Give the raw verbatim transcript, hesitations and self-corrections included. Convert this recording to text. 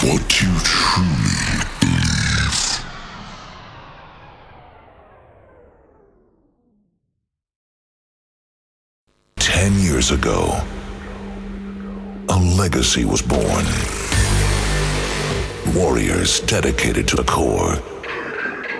what you truly believe. Ten years ago, a legacy was born. Warriors dedicated to the core,